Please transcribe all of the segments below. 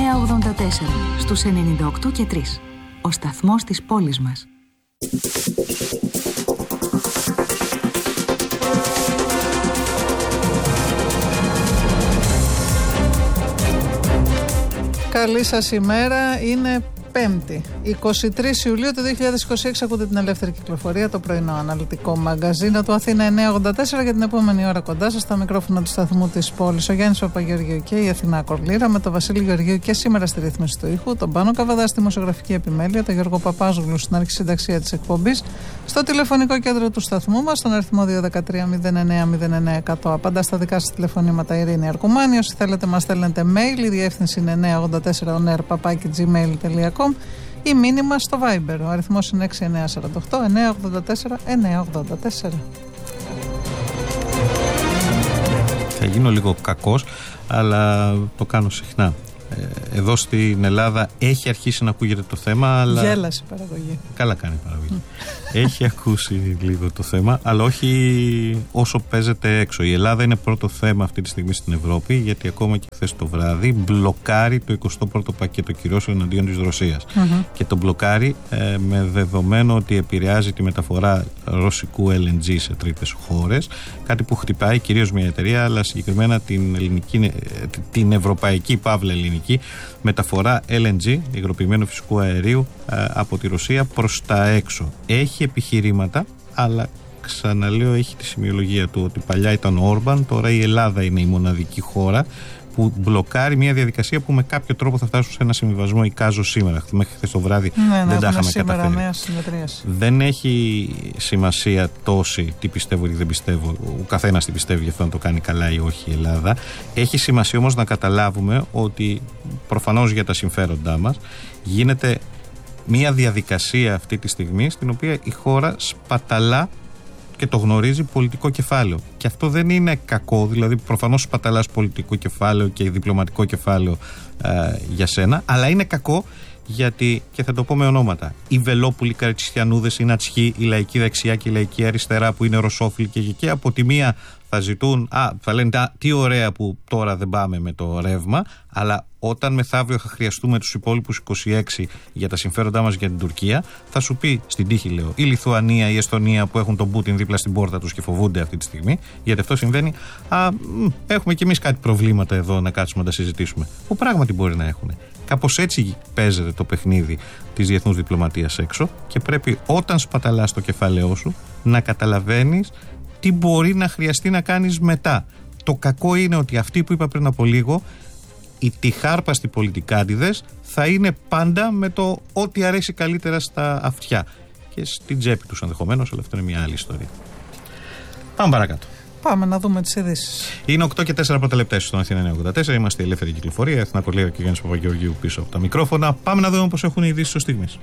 στους 98 και 3. Ο σταθμός της πόλης μας. Καλή σας ημέρα, είναι Πέμπτη, 23 Ιουλίου του 2026. Ακούτε την Ελεύθερη Κυκλοφορία, το πρωινό αναλυτικό μαγκαζίνο του Αθήνα 984. Για την επόμενη ώρα κοντά σας στα μικρόφωνα του σταθμού της πόλης, ο Γιάννης Παπαγεωργίου και η Αθηνά Κορλήρα, με τον Βασίλη Γεωργίου και σήμερα στη ρύθμιση του ήχου, τον Πάνο Καβαδά στη δημοσιογραφική επιμέλεια, τον Γιώργο Παπάζογλου στην αρχισυνταξία της εκπομπής, στο τηλεφωνικό κέντρο του σταθμού μας, στον αριθμό 213-09-09-100. Απαντά στα δικά σας τηλεφωνήματα η Ειρήνη Αρκουμάνη. Όσοι θέλετε, μας στέλνετε mail, η διεύθυνση είναι 984oner@gmail.com ή μήνυμα στο Viber. Ο αριθμός είναι 6948-984-984. Θα γίνω λίγο κακός, αλλά το κάνω συχνά. Εδώ στην Ελλάδα έχει αρχίσει να ακούγεται το θέμα, αλλά... Γέλασε η παραγωγή. Καλά κάνει η παραγωγή. Έχει ακούσει λίγο το θέμα, αλλά όχι όσο παίζεται έξω. Η Ελλάδα είναι πρώτο θέμα αυτή τη στιγμή στην Ευρώπη, γιατί ακόμα και χθες το βράδυ μπλοκάρει το 21ο πακέτο κυρώσεων εναντίον της Ρωσίας. Και το μπλοκάρει με δεδομένο ότι επηρεάζει τη μεταφορά ρωσικού LNG σε τρίτες χώρες, κάτι που χτυπάει κυρίως μια εταιρεία, αλλά συγκεκριμένα την ευρωπαϊκή παύλα ελληνική μεταφορά LNG, υγροποιημένου φυσικού αερίου, από τη Ρωσία προς τα έξω. Έχει επιχειρήματα, αλλά ξαναλέω, έχει τη σημειολογία του ότι παλιά ήταν ο Όρμπαν, τώρα η Ελλάδα είναι η μοναδική χώρα που μπλοκάρει μια διαδικασία που με κάποιο τρόπο θα φτάσουν σε ένα συμβιβασμό. Εικάζω σήμερα. Μέχρι χθες το βράδυ δεν τα είχαμε καταφέρει. Δεν έχει σημασία τόση τι πιστεύω ή δεν πιστεύω. Ο καθένας τι πιστεύει, γι' αυτό να το κάνει καλά ή όχι η Ελλάδα. Έχει σημασία όμως να καταλάβουμε ότι προφανώς για τα συμφέροντά μας γίνεται μια διαδικασία αυτή τη στιγμή στην οποία η χώρα σπαταλά και το γνωρίζει πολιτικό κεφάλαιο. Και αυτό δεν είναι κακό, δηλαδή προφανώς σπαταλάς πολιτικό κεφάλαιο και διπλωματικό κεφάλαιο για σένα, αλλά είναι κακό γιατί, και θα το πω με ονόματα, οι Βελόπουλοι, οι Καριτσιανούδες, οι Νατσχοί, η λαϊκή δεξιά και η λαϊκή αριστερά που είναι ρωσόφιλοι και από τη μία θα ζητούν, θα λένε τι ωραία που τώρα δεν πάμε με το ρεύμα, αλλά όταν μεθαύριο θα χρειαστούμε τους υπόλοιπους 26 για τα συμφέροντά μας για την Τουρκία, θα σου πει στην τύχη, λέω, η Λιθουανία, η Εστονία που έχουν τον Πούτιν δίπλα στην πόρτα τους και φοβούνται αυτή τη στιγμή, γιατί αυτό συμβαίνει. Έχουμε κι εμείς κάτι προβλήματα εδώ να κάτσουμε να τα συζητήσουμε. Που πράγματι μπορεί να έχουν. Κάπως έτσι παίζεται το παιχνίδι της διεθνούς διπλωματίας έξω και πρέπει όταν σπαταλάς το κεφάλαιό σου να καταλαβαίνεις τι μπορεί να χρειαστεί να κάνεις μετά. Το κακό είναι ότι αυτοί που είπα πριν από λίγο, οι τυχάρπαστοι πολιτικάντιδες, θα είναι πάντα με το ό,τι αρέσει καλύτερα στα αυτιά και στην τσέπη τους ενδεχομένως, αλλά αυτό είναι μια άλλη ιστορία. Πάμε παρακάτω. Πάμε να δούμε τις ειδήσεις. Είναι 8 και 4 πρώτα λεπτά στον Αθήνα 984. Είμαστε η Ελεύθερη Κυκλοφορία. Αθηνά Κορλήρα και ο Γιάννης Παπαγεωργίου πίσω από τα μικρόφωνα. Πάμε να δούμε πώς έχουν οι ειδήσεις ως στιγμής.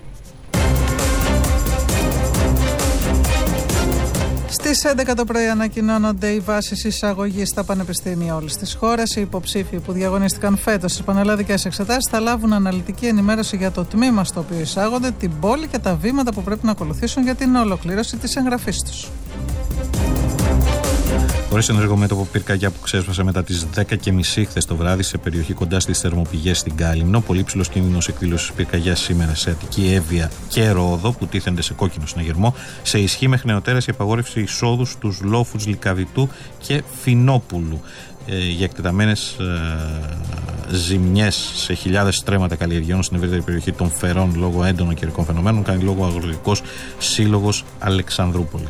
Στις 11 το πρωί ανακοινώνονται οι βάσεις εισαγωγής στα πανεπιστήμια όλης της χώρας. Οι υποψήφοι που διαγωνίστηκαν φέτος στις πανελλαδικές εξετάσεις θα λάβουν αναλυτική ενημέρωση για το τμήμα στο οποίο εισάγονται, την πόλη και τα βήματα που πρέπει να ακολουθήσουν για την ολοκλήρωση της εγγραφής τους. Χωρίς ενεργό μέτωπο πυρκαγιά που ξέσπασε μετά τις 10:30 χθες το βράδυ σε περιοχή κοντά στις θερμοπηγές στην Κάλυμνο. Πολύ ψηλός κίνδυνος εκδήλωσης πυρκαγιάς σήμερα σε Αττική, Εύβοια και Ρόδο που τίθενται σε κόκκινο συναγερμό. Σε ισχύ μέχρι νεοτέρας η απαγόρευση εισόδου στους λόφους Λυκαβητού και Φινόπουλου. Για εκτεταμένες ζημιές σε χιλιάδες στρέμματα καλλιεργειών στην ευρύτερη περιοχή των Φερών λόγω έντονων καιρικών φαινομένων κάνει λόγο ο Αγροτικός Σύλλογος Αλεξανδρούπολης.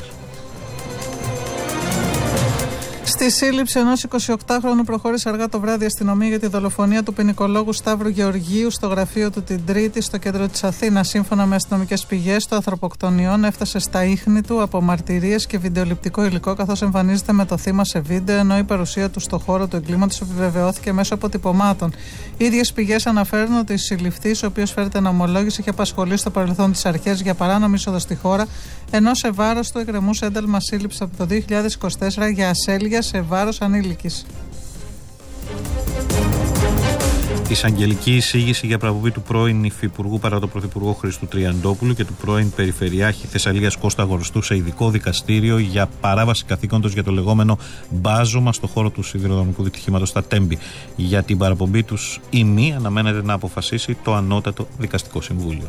Στη σύλληψη ενός 28χρονου προχώρησε αργά το βράδυ η αστυνομία για τη δολοφονία του ποινικολόγου Σταύρου Γεωργίου στο γραφείο του την Τρίτη στο κέντρο της Αθήνας. Σύμφωνα με αστυνομικές πηγές, το ανθρωποκτονιόν έφτασε στα ίχνη του από μαρτυρίες και βιντεοληπτικό υλικό, καθώς εμφανίζεται με το θύμα σε βίντεο, ενώ η παρουσία του στο χώρο του εγκλήματος επιβεβαιώθηκε μέσω αποτυπωμάτων. Οι ίδιες πηγές αναφέρουν ότι ο συλληφθής, ο οποίος φέρεται να ομολόγησε, είχε απασχολήσει στο παρελθόν τις αρχές για παράνομη είσοδο στη χώρα, ενώ σε βάρος του εκκρεμούσε ένταλμα σύλληψης από το 2024 για ασέλγεια σε βάρος ανήλικης. Εισαγγελική εισήγηση για παραπομπή του πρώην Υφυπουργού παρά τον Πρωθυπουργό Χρήστου Τριαντόπουλου και του πρώην Περιφερειάρχη Θεσσαλίας Κώστα Γορστού σε ειδικό δικαστήριο για παράβαση καθήκοντος για το λεγόμενο μπάζωμα στο χώρο του σιδηροδρομικού δυστυχήματος στα Τέμπη. Για την παραπομπή τους ή μη αναμένεται να αποφασίσει το Ανώτατο Δικαστικό Συμβούλιο.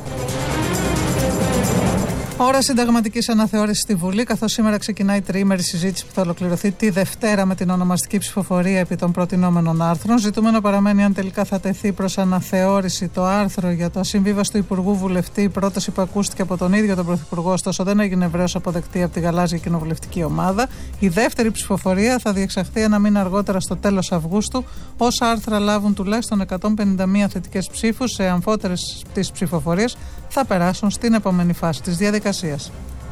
Ώρα συνταγματικής αναθεώρησης στη Βουλή, καθώς σήμερα ξεκινάει η τριήμερη συζήτηση που θα ολοκληρωθεί τη Δευτέρα με την ονομαστική ψηφοφορία επί των προτινόμενων άρθρων. Ζητούμενο παραμένει αν τελικά θα τεθεί προς αναθεώρηση το άρθρο για το ασυμβίβαστο Υπουργού Βουλευτή. Η πρόταση που ακούστηκε από τον ίδιο τον Πρωθυπουργό, ωστόσο, δεν έγινε ευρέως αποδεκτή από τη γαλάζια κοινοβουλευτική ομάδα. Η δεύτερη ψηφοφορία θα διεξαχθεί ένα μήνα αργότερα, στο τέλος Αυγούστου. Όσα άρθρα λάβουν τουλάχιστον 151 θετικές ψήφους σε αμφότερες τις ψηφοφορίες θα περάσουν στην επόμενη φάση της διαδικασίας.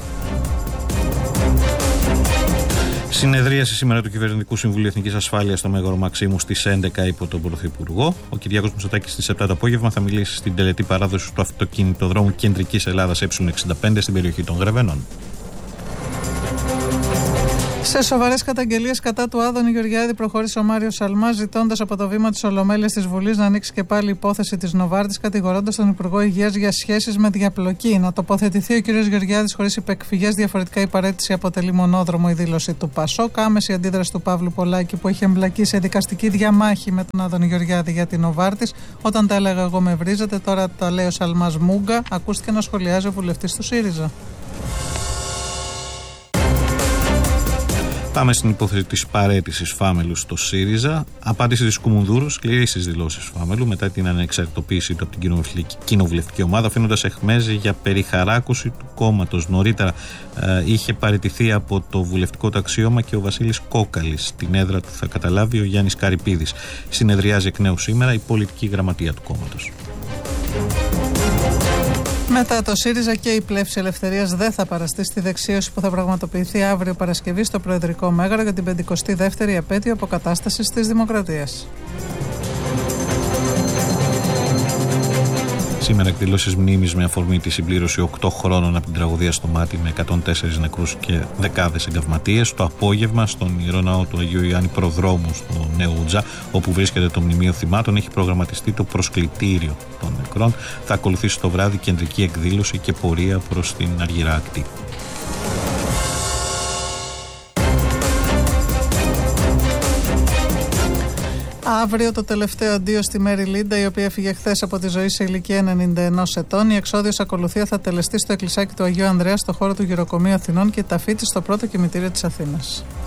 Συνεδρίαση σήμερα του Κυβερνητικού Συμβουλίου Εθνικής Ασφάλειας στο Μέγαρο Μαξίμου στις 11 υπό τον Πρωθυπουργό. Ο Κυριάκος Μητσοτάκης στις 7 το απόγευμα θα μιλήσει στην τελετή παράδοση του αυτοκινητοδρόμου Κεντρικής Ελλάδας Ε65 στην περιοχή των Γρεβενών. Σε σοβαρές καταγγελίες κατά του Άδωνη Γεωργιάδη προχώρησε ο Μάριος Σαλμάς, ζητώντας από το βήμα της Ολομέλειας της Βουλής να ανοίξει και πάλι υπόθεση της Νοβάρτης, κατηγορώντας τον Υπουργό Υγείας για σχέσεις με διαπλοκή. Να τοποθετηθεί ο κ. Γεωργιάδης χωρίς υπεκφυγές, διαφορετικά η παραίτηση αποτελεί μονόδρομο η δήλωση του ΠΑΣΟΚ. Άμεση αντίδραση του Παύλου Πολάκη, που είχε εμπλακεί σε δικαστική διαμάχη με τον Άδωνη Γεωργιάδη για την Νοβάρτης. Όταν τα έλεγα εγώ με βρίζετε, τώρα τα λέει ο Σαλμάς Μούγκα. Ακούστηκε να σχολιάζει ο βουλευτής του ΣΥΡΙΖΑ. Πάμε στην υπόθεση της παραίτησης Φάμελου στο ΣΥΡΙΖΑ. Απάντηση της Κουμουνδούρου σκληρή στις δηλώσεις Φάμελου μετά την ανεξαρτητοποίησή του από την κοινοβουλευτική ομάδα, αφήνοντας αιχμές για περιχαράκωση του κόμματος. Νωρίτερα είχε παραιτηθεί από το βουλευτικό του αξίωμα και ο Βασίλης Κόκαλης. Την έδρα του θα καταλάβει ο Γιάννης Καρυπίδης. Συνεδριάζει εκ νέου σήμερα η πολιτική γραμματεία του κόμματος. Μετά το ΣΥΡΙΖΑ και η Πλεύση Ελευθερίας δεν θα παραστεί στη δεξίωση που θα πραγματοποιηθεί αύριο Παρασκευή στο Προεδρικό Μέγαρο για την 52η επέτειο αποκατάστασης της Δημοκρατίας. Σήμερα εκδηλώσεις μνήμης με αφορμή τη συμπλήρωση 8 χρόνων από την τραγωδία στο Μάτι με 104 νεκρούς και δεκάδες εγκαυματίες. Το απόγευμα στον Ιερό Ναό του Αγίου Ιωάννη Προδρόμου στο Νέο Ούτζα, όπου βρίσκεται το Μνημείο Θυμάτων, έχει προγραμματιστεί το προσκλητήριο των νεκρών. Θα ακολουθήσει το βράδυ κεντρική εκδήλωση και πορεία προς την Αργυρά Ακτή. Αύριο το τελευταίο αντίο στη Μέρι Λίντα, η οποία έφυγε χθες από τη ζωή σε ηλικία 91 ετών. Η εξόδιος ακολουθία θα τελεστεί στο εκκλησάκι του Αγίου Ανδρέα, στο χώρο του Γεροκομείου Αθηνών, και η ταφή της στο πρώτο κημητήριο της Αθήνας.